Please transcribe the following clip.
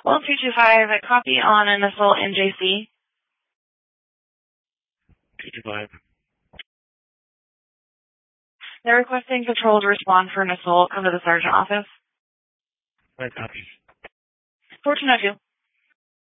Well, 225, a copy on an assault in JC. 225. They're requesting patrol to respond for an assault. Come to the sergeant office. 5 copies. 1402.